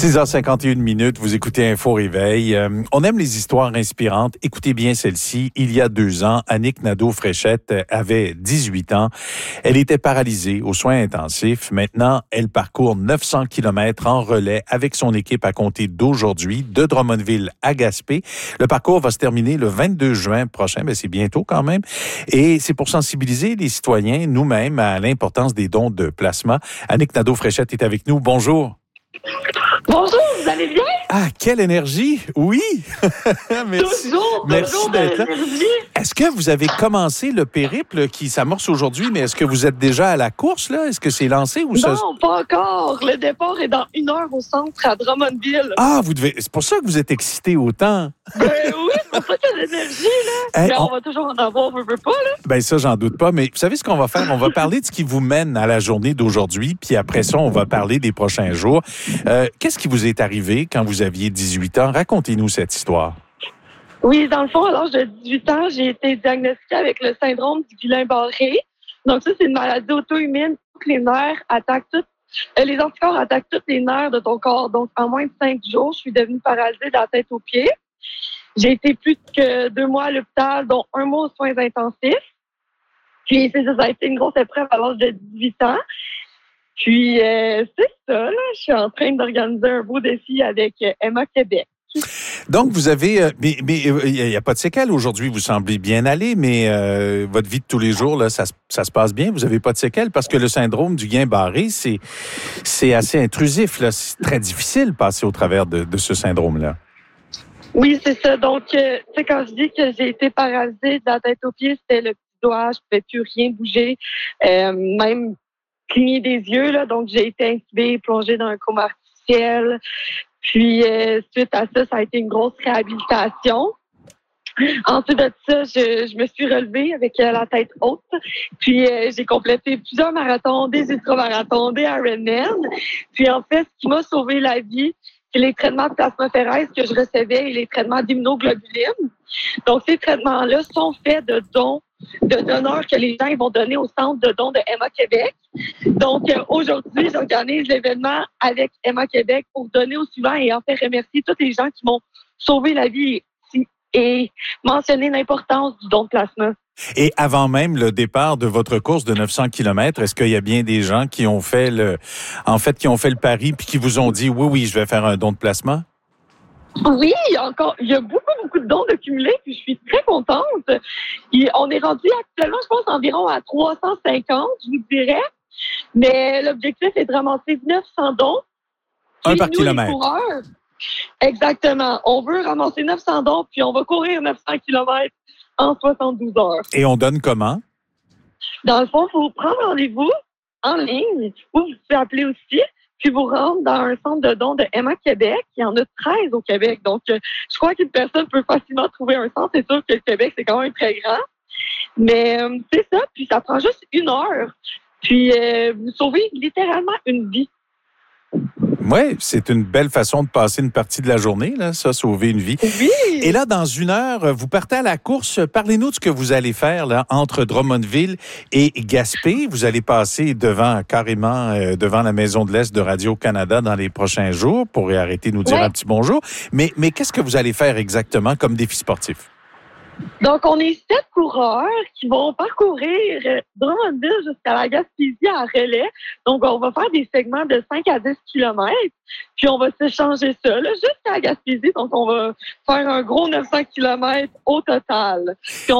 6h51, vous écoutez Info Réveil. On aime les histoires inspirantes. Écoutez bien celle-ci. Il y a 2 ans, Annick Nadeau-Fréchette avait 18 ans. Elle était paralysée aux soins intensifs. Maintenant, elle parcourt 900 km en relais avec son équipe à compter d'aujourd'hui, de Drummondville à Gaspé. Le parcours va se terminer le 22 juin prochain. C'est bientôt quand même. Et c'est pour sensibiliser les citoyens, nous-mêmes, à l'importance des dons de plasma. Annick Nadeau-Fréchette est avec nous. Bonjour. Bonjour, vous allez bien? Ah, quelle énergie! Oui! Merci. Merci d'être là. Est-ce que vous avez commencé le périple qui s'amorce aujourd'hui, mais est-ce que vous êtes déjà à la course, là? Est-ce que c'est lancé ou ça? Non, pas encore. Le départ est dans 1 heure au centre à Drummondville. Ah, c'est pour ça que vous êtes excité autant. Oui, c'est pour ça qu'il y a de l'énergie, là. Mais on va toujours en avoir, on veut pas, là. Ça, j'en doute pas. Mais vous savez ce qu'on va faire? On va parler de ce qui vous mène à la journée d'aujourd'hui, puis après ça, on va parler des prochains jours. Qu'est-ce qui vous est arrivé quand vous aviez 18 ans? Racontez-nous cette histoire. Oui, dans le fond, à l'âge de 18 ans, j'ai été diagnostiquée avec le syndrome du Guillain-Barré. Donc ça, c'est une maladie auto-immune. Les nerfs attaquent les anticorps attaquent tous les nerfs de ton corps. Donc, en moins de 5 jours, je suis devenue paralysée de la tête aux pieds. J'ai été plus que 2 mois à l'hôpital, dont 1 mois aux soins intensifs. Puis, ça a été une grosse épreuve à l'âge de 18 ans. Puis, c'est ça, là. Je suis en train d'organiser un beau défi avec Emma Québec. Donc, vous avez... mais il n'y a pas de séquelles aujourd'hui. Vous semblez bien aller, mais votre vie de tous les jours, là, ça se passe bien. Vous n'avez pas de séquelles parce que le syndrome du Guillain-Barré, c'est assez intrusif, là. C'est très difficile de passer au travers de ce syndrome-là. Oui, c'est ça. Donc, tu sais, quand je dis que j'ai été paralysée de la tête aux pieds, c'était le petit doigt. Je ne pouvais plus rien bouger. Même cligner des yeux, là. Donc, j'ai été intubée, plongée dans un coma artificiel. Puis, suite à ça, ça a été une grosse réhabilitation. Ensuite de ça, je me suis relevée avec la tête haute. Puis, j'ai complété plusieurs marathons, des ultramarathons, des Ironman. Puis, en fait, ce qui m'a sauvé la vie, c'est les traitements de plasmaphéreuse que je recevais et les traitements d'immunoglobuline. Donc, ces traitements-là sont faits de dons de donneurs que les gens vont donner au centre de dons de Emma Québec. Donc, aujourd'hui, j'organise l'événement avec Emma Québec pour donner au suivant et en fait remercier tous les gens qui m'ont sauvé la vie et mentionner l'importance du don de plasma. Et avant même le départ de votre course de 900 km, est-ce qu'il y a bien des gens qui ont fait le pari puis qui vous ont dit oui, je vais faire un don de plasma? Oui, il y a beaucoup de dons de cumulés, puis je suis très contente. On est rendu actuellement, je pense, environ à 350, je vous dirais. Mais l'objectif est de ramasser 900 dons. Un par kilomètre. Les coureurs, exactement. On veut ramasser 900 dons, puis on va courir 900 km en 72 heures. Et on donne comment? Dans le fond, il faut prendre rendez-vous en ligne, ou vous pouvez appeler aussi. Puis vous rendre dans un centre de dons de Emma Québec. Il y en a 13 au Québec. Donc, je crois qu'une personne peut facilement trouver un centre. C'est sûr que le Québec, c'est quand même très grand. Mais c'est ça. Puis ça prend juste 1 heure. Puis vous sauvez littéralement une vie. Oui, c'est une belle façon de passer une partie de la journée, là, ça, sauver une vie. Oui. Et là, dans 1 heure, vous partez à la course. Parlez-nous de ce que vous allez faire là entre Drummondville et Gaspé. Vous allez passer devant la Maison de l'Est de Radio-Canada dans les prochains jours pour arrêter de nous dire un petit bonjour. Mais qu'est-ce que vous allez faire exactement comme défi sportif? Donc, on est 7 coureurs qui vont parcourir Drummondville jusqu'à la Gaspésie à relais. Donc, on va faire des segments de 5 à 10 km. Puis, on va s'échanger ça là, jusqu'à la Gaspésie. Donc, on va faire un gros 900 km au total. Puis,